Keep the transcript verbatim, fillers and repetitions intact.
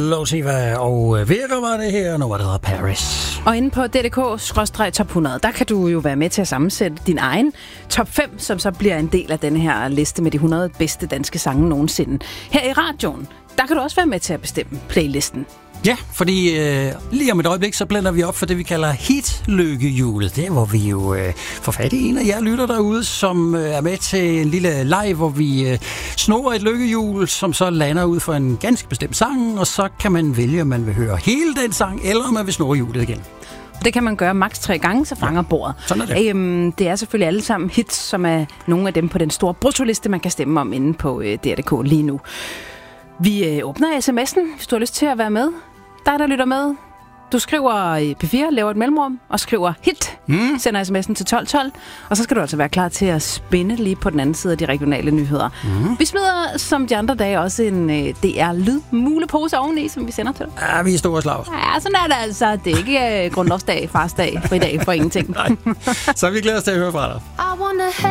Explosiva og Vera var det her, og nu var det hedder Paris. Og inde på D D K skråstreg top hundrede, der kan du jo være med til at sammensætte din egen top fem, som så bliver en del af den her liste med de hundrede bedste danske sange nogensinde. Her i radioen, der kan du også være med til at bestemme playlisten. Ja, fordi øh, lige om et øjeblik, så blænder vi op for det, vi kalder hit-lykkehjulet. Det er, hvor vi jo øh, får fat i en af jer lytter derude, som øh, er med til en lille leg, hvor vi øh, snor et lykkehjul, som så lander ud for en ganske bestemt sang, og så kan man vælge, om man vil høre hele den sang, eller om man vil snurre hjulet igen. Det kan man gøre maks tre gange, så fanger ja, bordet. Sådan er det. Øhm, det er selvfølgelig alle sammen hits, som er nogle af dem på den store bruttoliste, man kan stemme om inde på øh, D R K lige nu. Vi øh, åbner sms'en, hvis du har lyst til at være med. Dig, der lytter med. Du skriver P fire, laver et mellemrum og skriver hit. Mm. Sender sms'en til tolv tolv. Og så skal du altså være klar til at spinde lige på den anden side af de regionale nyheder. Mm. Vi smider som de andre dage også en øh, D R-lydmulepose oveni, som vi sender til dig. Ja, vi er store slag. Ja, sådan er det altså. Det er ikke øh, grundlovsdag, farsdag, fridag for ingenting. Nej. Så vi glæder os til at høre fra dig.